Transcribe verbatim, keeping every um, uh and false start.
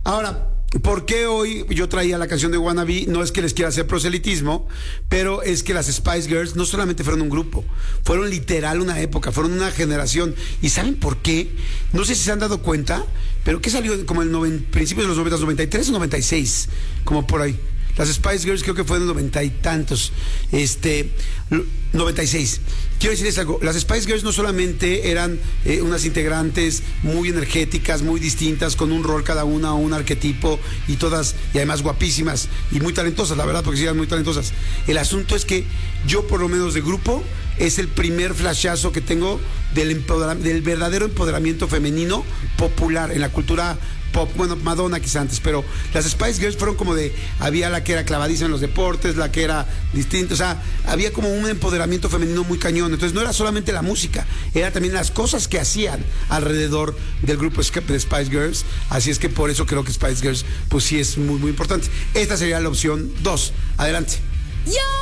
Ahora, ¿por qué hoy yo traía la canción de Wannabe? No es que les quiera hacer proselitismo, pero es que las Spice Girls no solamente fueron un grupo, fueron literal una época, fueron una generación. ¿Y saben por qué? No sé si se han dado cuenta, pero ¿qué salió como el noven, principios de los noventa, noventa y tres o noventa y seis? Como por ahí. Las Spice Girls creo que fue en noventa y tantos, este, noventa y seis. Quiero decirles algo, las Spice Girls no solamente eran eh, unas integrantes muy energéticas, muy distintas, con un rol cada una, un arquetipo, y todas, y además guapísimas, y muy talentosas, la verdad, porque sí eran muy talentosas. El asunto es que yo, por lo menos de grupo, es el primer flashazo que tengo del, empoderam- del verdadero empoderamiento femenino popular en la cultura pop. Bueno, Madonna quizá antes, pero las Spice Girls fueron como de, había la que era clavadiza en los deportes, la que era distinta, o sea, había como un empoderamiento femenino muy cañón. Entonces no era solamente la música, era también las cosas que hacían alrededor del grupo de Spice Girls. Así es que por eso creo que Spice Girls pues sí es muy muy importante. Esta sería la opción dos. Adelante. Yo